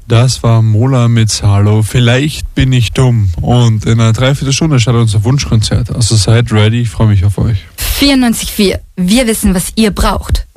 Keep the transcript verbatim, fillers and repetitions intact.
Das war Mola mit Salo. Vielleicht bin ich dumm. Und in einer Dreiviertelstunde startet unser Wunschkonzert. Also seid ready, ich freue mich auf euch. vierundneunzig Komma vier. Wir wissen, was ihr braucht.